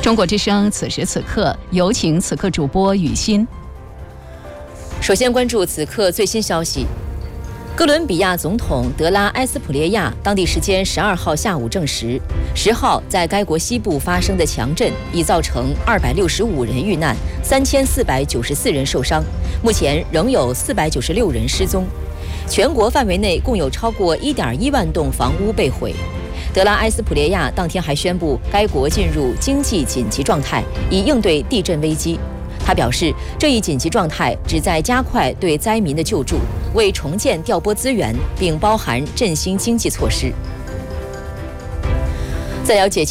中国之声此时此刻，有请此刻主播雨欣。 首先关注此刻最新消息。哥伦比亚总统德拉埃斯普列亚当地时间12号下午证实，10号在该国西部发生的强震已造成265人遇难，3494人受伤，目前仍有496人失踪。全国范围内共有超过1.1万栋房屋被毁。德拉埃斯普列亚当天还宣布，该国进入经济紧急状态，以应对地震危机。他表示，这一紧急状态旨在加快对灾民的救助，为重建调拨资源，并包含振兴经济措施。在了解